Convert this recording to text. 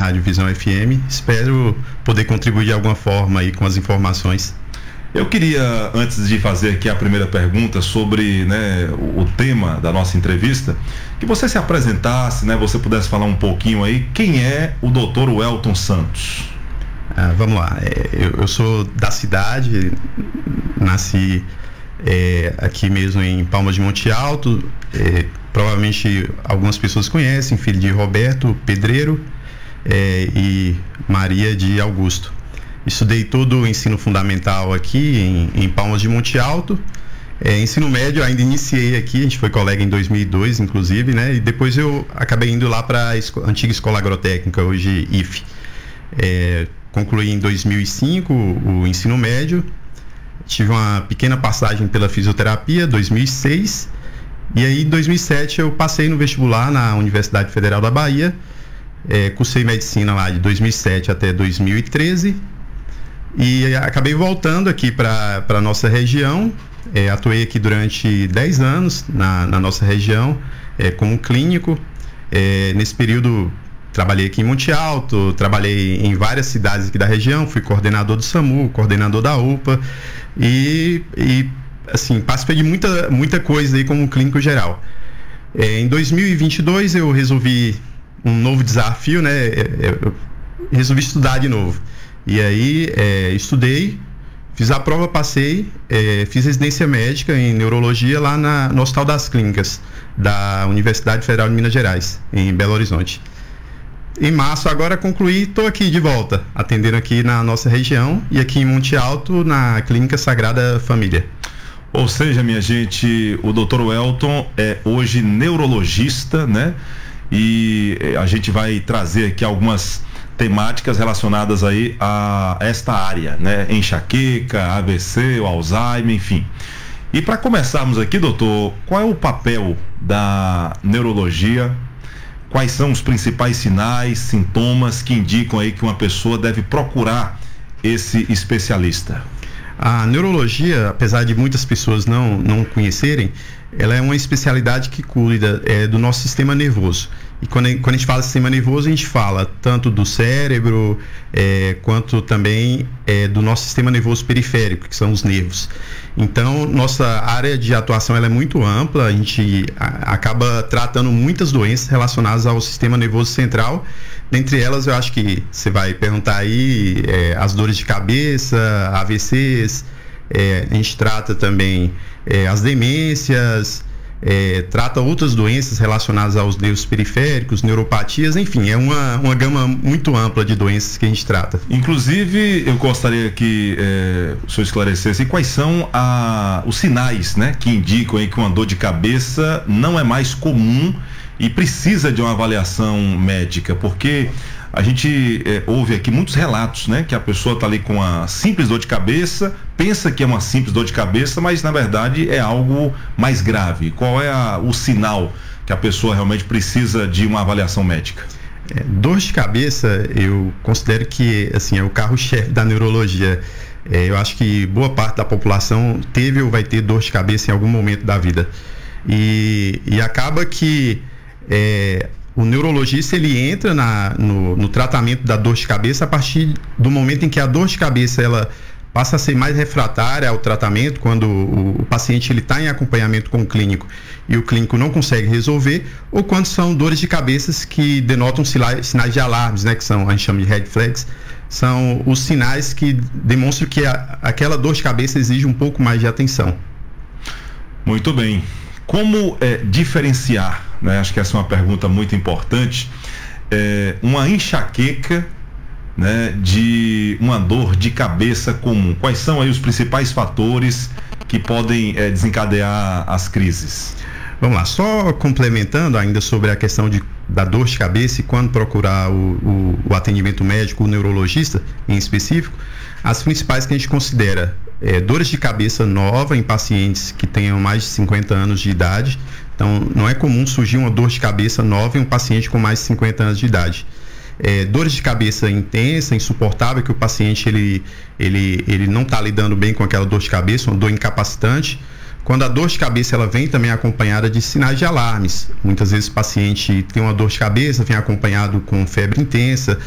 Rádio Visão FM. Espero poder contribuir de alguma forma aí com as informações. Eu queria, antes de fazer aqui a primeira pergunta sobre, né, o tema da nossa entrevista, que você se apresentasse, né, você pudesse falar um pouquinho aí, quem é o Dr. Welton Santos? Vamos lá, eu sou da cidade, nasci aqui mesmo em Palmas de Monte Alto, provavelmente algumas pessoas conhecem, filho de Roberto Pedreiro e Maria de Augusto. Estudei todo o ensino fundamental aqui em Palmas de Monte Alto. Ensino médio ainda iniciei aqui, a gente foi colega em 2002, inclusive, né? E depois eu acabei indo lá para a antiga Escola Agrotécnica, hoje IFE. Concluí em 2005 o ensino médio. Tive uma pequena passagem pela fisioterapia, 2006. E aí, em 2007, eu passei no vestibular na Universidade Federal da Bahia. Cursei medicina lá de 2007 até 2013. E acabei voltando aqui para a nossa região. Atuei aqui durante 10 anos na nossa região como clínico. Nesse período trabalhei aqui em Monte Alto, trabalhei em várias cidades aqui da região, fui coordenador do SAMU, coordenador da UPA e assim, participei de muita coisa aí como clínico geral. Em 2022 eu resolvi um novo desafio, né? Eu resolvi estudar de novo. E aí, estudei, fiz a prova, passei, fiz residência médica em neurologia lá no Hospital das Clínicas, da Universidade Federal de Minas Gerais, em Belo Horizonte. Em março, agora concluí, estou aqui de volta, atendendo aqui na nossa região e aqui em Monte Alto, na Clínica Sagrada Família. Ou seja, minha gente, o Dr. Welton é hoje neurologista, né? E a gente vai trazer aqui algumas temáticas relacionadas aí a esta área, né? Enxaqueca, AVC, o Alzheimer, enfim. E para começarmos aqui, doutor, qual é o papel da neurologia? Quais são os principais sinais, sintomas que indicam aí que uma pessoa deve procurar esse especialista? A neurologia, apesar de muitas pessoas não conhecerem, ela é uma especialidade que cuida do nosso sistema nervoso. E quando a gente fala sistema nervoso, a gente fala tanto do cérebro quanto também do nosso sistema nervoso periférico, que são os nervos. Então, nossa área de atuação ela é muito ampla, a gente acaba tratando muitas doenças relacionadas ao sistema nervoso central. Dentre elas, eu acho que você vai perguntar aí as dores de cabeça, AVCs, a gente trata também as demências, trata outras doenças relacionadas aos nervos periféricos, neuropatias, enfim, é uma gama muito ampla de doenças que a gente trata. Inclusive, eu gostaria que o senhor esclarecesse quais são os sinais, né, que indicam aí que uma dor de cabeça não é mais comum e precisa de uma avaliação médica, porque a gente ouve aqui muitos relatos, né, que a pessoa está ali com uma simples dor de cabeça, pensa que é uma simples dor de cabeça, mas na verdade é algo mais grave. Qual é o sinal que a pessoa realmente precisa de uma avaliação médica? Dor de cabeça, eu considero que assim, é o carro-chefe da neurologia. Eu acho que boa parte da população teve ou vai ter dor de cabeça em algum momento da vida. E acaba que o neurologista ele entra no tratamento da dor de cabeça a partir do momento em que a dor de cabeça ela passa a ser mais refratária ao tratamento, quando o paciente ele está em acompanhamento com o clínico e o clínico não consegue resolver, ou quando são dores de cabeça que denotam sinais de alarmes, né, que a gente chama de red flags, são os sinais que demonstram que aquela dor de cabeça exige um pouco mais de atenção. Muito bem. Como diferenciar, né? Acho que essa é uma pergunta muito importante, uma enxaqueca, né, de uma dor de cabeça comum. Quais são aí os principais fatores que podem desencadear as crises? Vamos lá, só complementando ainda sobre a questão da dor de cabeça e quando procurar o atendimento médico, o neurologista em específico, as principais que a gente considera dores de cabeça nova em pacientes que tenham mais de 50 anos de idade. Então, não é comum surgir uma dor de cabeça nova em um paciente com mais de 50 anos de idade. Dores de cabeça intensa, insuportável, que o paciente ele não está lidando bem com aquela dor de cabeça, uma dor incapacitante. Quando a dor de cabeça ela vem também acompanhada de sinais de alarmes. Muitas vezes o paciente tem uma dor de cabeça, vem acompanhado com febre intensa,